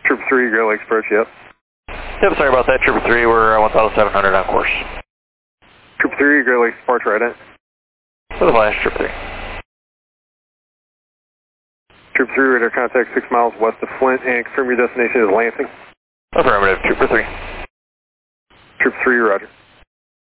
Troop 3, Great Lakes approach, yep. Yep, sorry about that, Trooper 3, we're 1,700 on course. Troop 3, Great Lakes approach right in. For the flash, Trooper 3. Troop 3, radar contact 6 miles west of Flint, and confirm your destination is Lansing. Affirmative, Trooper 3. Troop 3, roger.